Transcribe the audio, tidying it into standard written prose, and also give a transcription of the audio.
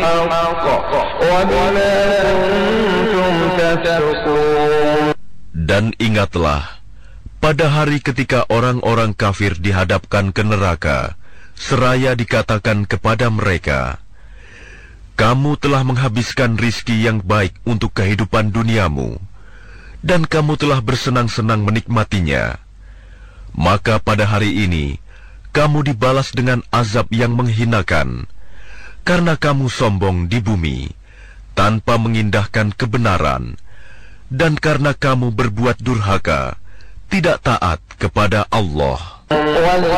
الحق وبما كنتم تفسقون. Dan ingatlah, pada hari ketika orang-orang kafir dihadapkan ke neraka, seraya dikatakan kepada mereka, kamu telah menghabiskan rizki yang baik untuk kehidupan duniamu, dan kamu telah bersenang-senang menikmatinya. Maka pada hari ini, kamu dibalas dengan azab yang menghinakan, karena kamu sombong di bumi, tanpa mengindahkan kebenaran, dan karena kamu berbuat durhaka, tidak taat kepada Allah.